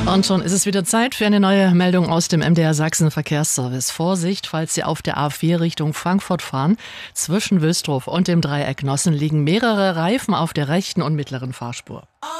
Und schon ist es wieder Zeit für eine neue Meldung aus dem MDR Sachsen Verkehrsservice. Vorsicht, falls Sie auf der A4 Richtung Frankfurt fahren. Zwischen Wilsdruff und dem Dreieck Nossen liegen mehrere Reifen auf der rechten und mittleren Fahrspur.